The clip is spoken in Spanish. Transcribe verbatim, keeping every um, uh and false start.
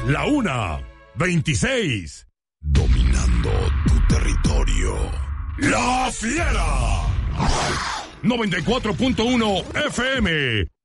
la una, veintiséis. Dominando tu territorio. La Fiera. noventa y cuatro punto uno F M.